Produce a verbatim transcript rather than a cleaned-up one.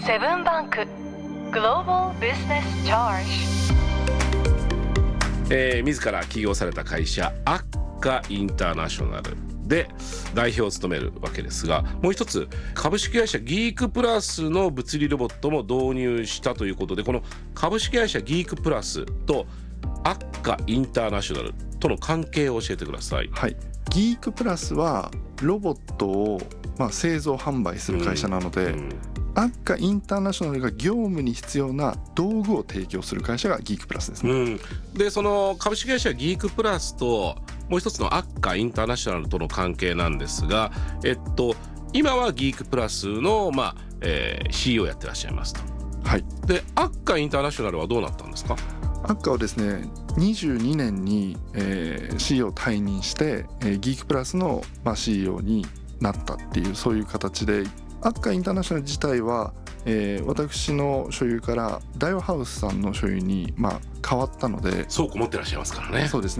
セブンバンクグローバルビジネスチャージ、 えー、自ら起業された会社アッカインターナショナルで代表を務めるわけですが、もう一つ株式会社ギークプラスの物理ロボットも導入したということで、この株式会社ギークプラスとアッカインターナショナルとの関係を教えてください。 はい、ギークプラスはロボットを、まあ、製造販売する会社なので、うんうん、アッカインターナショナルが業務に必要な道具を提供する会社がギークプラスですね、 うん、でその株式会社ギークプラスともう一つのアッカインターナショナルとの関係なんですが、えっと今はギークプラスの、まあえー、シーイーオー をやってらっしゃいますと。 はい、 でアッカインターナショナルはどうなったんですか？ アッカはですねにじゅうにねんに、えー、シーイーオー を退任して、えー、ギークプラスの、まあ、シーイーオー になったっていうそういう形で、アッカインターナショナル自体は、えー、私の所有からダイワハウスさんの所有に、まあ、変わったので。 倉庫持ってらっしゃいますからね。 そうですね。